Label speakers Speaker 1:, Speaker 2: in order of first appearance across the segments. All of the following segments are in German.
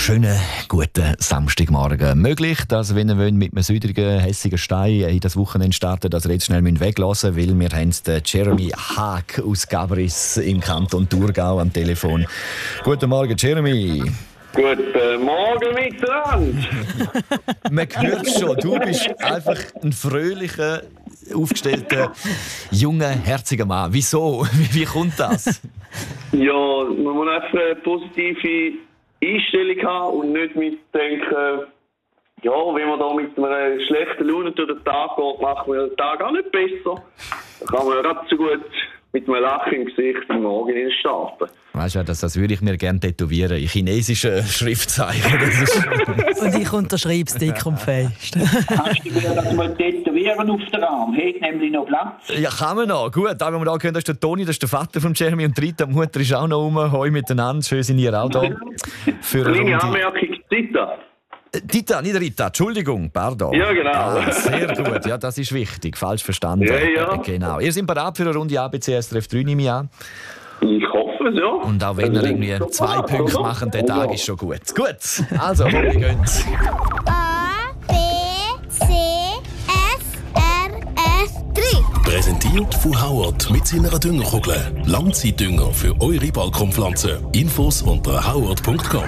Speaker 1: schönen, guten Samstagmorgen. Möglich, dass, wenn ihr mit einem südlichen, hässigen Stein in das Wochenende starten, dass ihr jetzt schnell weglassen müsst, weil wir haben den Jeremy Haag aus Gabris im Kanton Thurgau am Telefon. Guten Morgen, Jeremy.
Speaker 2: Guten Morgen miteinander.
Speaker 1: Man hört schon, du bist einfach ein fröhlicher, aufgestellter, junger, herziger Mann. Wieso? Wie kommt das?
Speaker 2: Ja, man muss einfach eine positive Einstellung haben und nicht mitdenken, ja, wenn man da mit einer schlechten Laune durch den Tag geht, macht man den Tag auch nicht besser. Da kann man gerade so gut mit einem Lachen im Gesicht im Morgen starten.
Speaker 1: Weißt du, das würde ich mir gerne tätowieren, in chinesischen Schriftzeichen.
Speaker 3: Und ich unterschreibe es dick und fest.
Speaker 4: Kannst du mir das mal tätowieren auf den Arm? Hat nämlich noch Platz.
Speaker 1: Ja, kann man noch. Gut, da, wenn wir da können, das ist der Toni, das ist der Vater von Jeremy und Rita. Die Mutter ist auch noch rum. Hoi miteinander. Schön sind ihr auch da. Für eine
Speaker 2: Kleine
Speaker 1: Runde.
Speaker 2: Anmerkung, Zita.
Speaker 1: Dita, nicht Rita. Entschuldigung, pardon.
Speaker 2: Ja, genau.
Speaker 1: Ah, sehr gut. Ja, das ist wichtig. Falsch verstanden.
Speaker 2: Ja.
Speaker 1: Genau. Ihr seid bereit für eine Runde ABC SRF 3, nehme ich an.
Speaker 2: Ich hoffe es, ja.
Speaker 1: Und auch wenn ihr irgendwie 2 Punkte macht, der Tag ist schon gut. Gut, also, wir gehen.
Speaker 5: A, B, C, S, R, F, 3.
Speaker 6: Präsentiert von Howard mit seiner Düngerkugel. Langzeitdünger für eure Balkonpflanzen. Infos unter howard.com.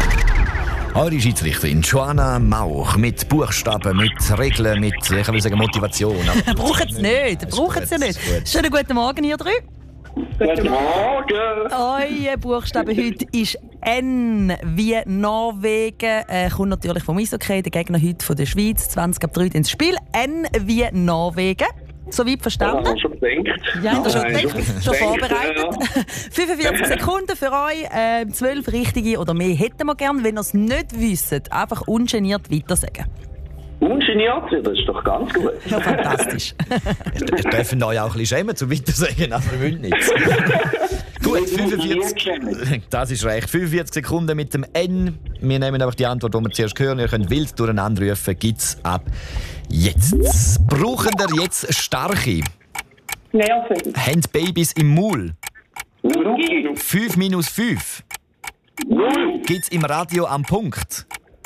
Speaker 1: Eure Schiedsrichterin Joanna Mauch mit Buchstaben, mit Regeln, mit, ich will sagen, Motivation.
Speaker 3: Brauchen sie nicht. Brauchen sie nicht. Schönen guten Morgen, ihr drei.
Speaker 2: Guten Morgen.
Speaker 3: Euer Buchstabe heute ist N wie Norwegen. Kommt natürlich vom Eishockey, der Gegner heute von der Schweiz. 20 ab 3 ins Spiel. N wie Norwegen. Soweit verstanden?
Speaker 2: Das haben wir schon gedacht.
Speaker 3: Ja, habt ihr schon gedacht? Schon vorbereitet?
Speaker 2: Ja.
Speaker 3: 45 Sekunden für euch. 12 richtige oder mehr hätten wir gern. Wenn ihr es nicht wisst, einfach ungeniert weitersagen.
Speaker 2: Ungeniert, das ist doch ganz gut.
Speaker 3: Ja, fantastisch.
Speaker 1: Wir dürfen euch auch ein bisschen schämen, zum Weitersagen, aber wir wollen nichts. Gut, 45. Das ist recht. 45 Sekunden mit dem N. Wir nehmen einfach die Antwort, die wir zuerst hören. Ihr könnt wild durcheinander rufen. Gibt's ab jetzt. Brauchen wir jetzt starke?
Speaker 4: Nerven.
Speaker 1: Haben Babys im Maul?
Speaker 2: Luki.
Speaker 1: 5 minus 5.
Speaker 2: 0.
Speaker 1: Gibt's im Radio am Punkt?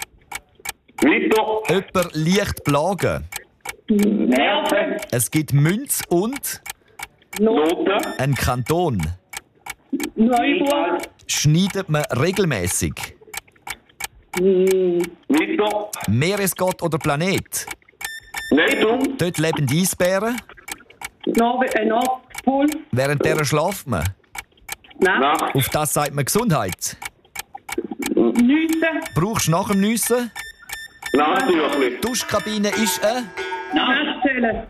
Speaker 2: Weiter.
Speaker 1: Jemand leicht plagen?
Speaker 4: Nerven.
Speaker 1: Es gibt Münz und
Speaker 2: Noten.
Speaker 1: ein Kanton.
Speaker 4: Neuburg.
Speaker 1: Schneidet man regelmäßig?
Speaker 2: Weiter.
Speaker 1: Meeresgott oder Planet?
Speaker 2: Neidung.
Speaker 1: Dort leben die Eisbären.
Speaker 4: Nordpol.
Speaker 1: Während der schlaft man.
Speaker 2: Nacht.
Speaker 1: Auf das sagt man Gesundheit.
Speaker 4: Nüsse.
Speaker 1: Brauchst du nach dem Nüssen?
Speaker 2: Natürlich.
Speaker 1: Die Duschkabine ist eine...
Speaker 4: Nasszelle.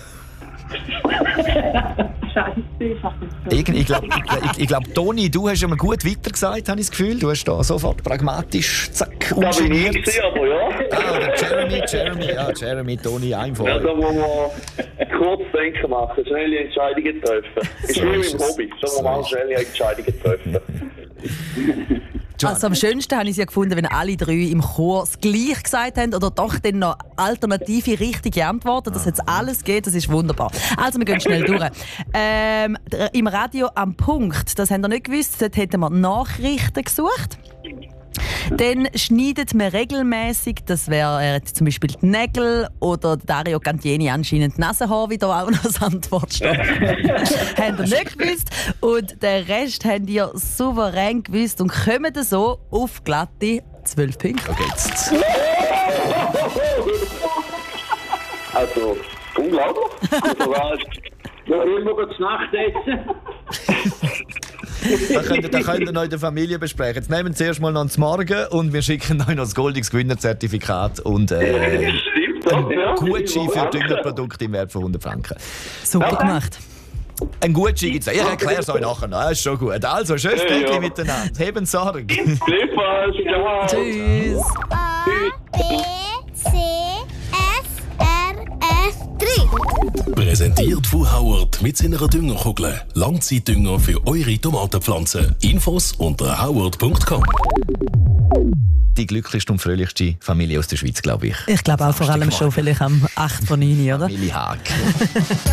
Speaker 4: Scheiße,
Speaker 1: Ich glaube, Toni, du hast immer gut weitergesagt, habe ich das Gefühl. Du hast da sofort pragmatisch, zack,
Speaker 2: Da bin ich
Speaker 1: ungeniert.
Speaker 2: gewesen, aber ja.
Speaker 1: Ah, der Jeremy, Toni, einfach.
Speaker 2: Ja, da muss man kurz denken machen, schnelle Entscheidungen treffen. Ist wie mit dem Hobby. Sagen wir mal, schnelle Entscheidungen treffen.
Speaker 3: Also am schönsten habe ich es ja gefunden, wenn alle 3 im Chor das Gleiche gesagt haben oder doch dann noch alternative, richtige Antworten. Das hat alles gegeben, das ist wunderbar. Also wir gehen schnell durch. Im Radio am Punkt, das habt ihr nicht gewusst, dort hätten wir Nachrichten gesucht. Dann schneidet man regelmäßig, das wäre zum Beispiel die Nägel oder Dario Cantieni anscheinend die Nasenhaare, wie da auch noch als Antwort steht. Habt ihr nicht gewusst. Und den Rest habt ihr souverän gewusst und kommen so auf glatte 12 Punkte.
Speaker 1: Da geht's.
Speaker 2: Also, unglaublich. Also, immer zur Nacht essen.
Speaker 1: Da könnt ihr noch in der Familie besprechen. Jetzt nehmen wir zuerst mal noch zum Morgen und wir schicken euch noch das goldiges Gewinnerzertifikat und
Speaker 2: Stimmt, ja.
Speaker 1: Gutschein für Düngerprodukte im Wert von 100 Franken.
Speaker 3: Super gemacht.
Speaker 1: Ein Gutschein gibt es. Ich erkläre es euch nachher noch. Das ist schon gut. Also, schönes Tag miteinander. Heben Sorge.
Speaker 2: Gleichfalls. Ciao.
Speaker 3: Tschüss.
Speaker 5: A, B, C, S, R, F, 3.
Speaker 6: Präsentiert von Howard mit seiner Düngerkugel. Langzeitdünger für eure Tomatenpflanzen. Infos unter howard.com.
Speaker 1: Die glücklichste und fröhlichste Familie aus der Schweiz, glaube ich.
Speaker 3: Ich glaube auch vor allem schon vielleicht am 8 von 9, oder?
Speaker 1: Familie Haag.